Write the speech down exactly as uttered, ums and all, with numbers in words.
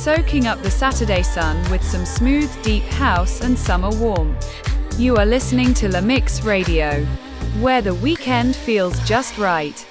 soaking up the Saturday sun with some smooth, deep house and summer warmth. You are listening to La Mix Radio, where the weekend feels just right.